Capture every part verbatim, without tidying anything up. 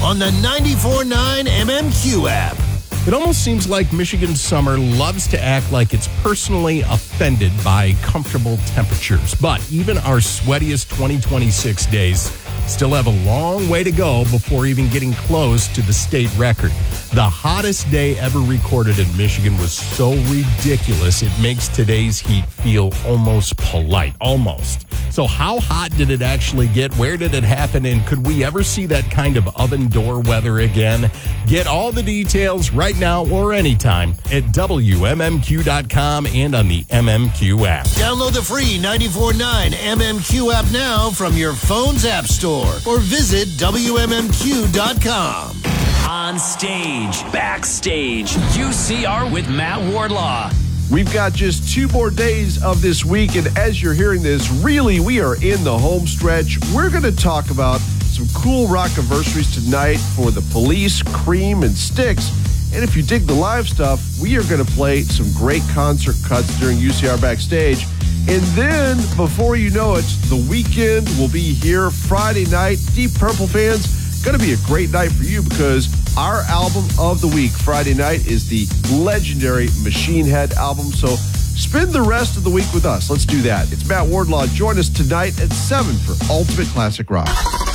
on the ninety-four point nine M M Q app. It almost seems like Michigan's summer loves to act like it's personally offended by comfortable temperatures. But even our sweatiest twenty twenty-six days still have a long way to go before even getting close to the state record. The hottest day ever recorded in Michigan was so ridiculous, it makes today's heat feel almost polite. Almost. So how hot did it actually get? Where did it happen? And could we ever see that kind of oven door weather again? Get all the details right now or anytime at W M M Q dot com and on the M M Q app. Download the free ninety-four point nine M M Q app now from your phone's app store or visit W M M Q dot com. On stage, backstage, U C R with Matt Wardlaw. We've got just two more days of this week, and as you're hearing this, really, we are in the home stretch. We're going to talk about some cool rock-iversaries tonight for the Police, Cream, and Styx. And if you dig the live stuff, we are going to play some great concert cuts during U C R Backstage. And then, before you know it, the weekend will be here Friday night. Deep Purple fans, going to be a great night for you because our album of the week Friday night is the legendary Machine Head album. So spend the rest of the week with us. Let's do that. It's Matt Wardlaw. Join us tonight at seven for Ultimate Classic Rock.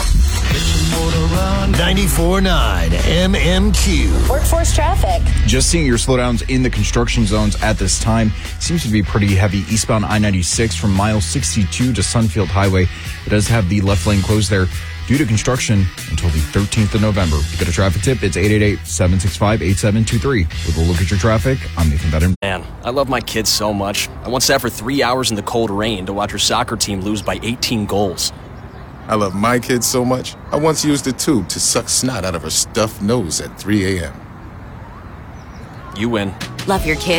ninety-four point nine M M Q. Workforce traffic. Just seeing your slowdowns in the construction zones at this time. Seems to be pretty heavy eastbound I ninety-six from mile sixty-two to Sunfield Highway. It does have the left lane closed there due to construction until the thirteenth of November. To get a traffic tip, it's eight eight eight, seven six five, eight seven two three. With a look at your traffic, I'm Nathan Bedden. Man, I love my kids so much. I once sat for three hours in the cold rain to watch her soccer team lose by eighteen goals. I love my kids so much, I once used a tube to suck snot out of her stuffed nose at three a.m. You win. Love your kids.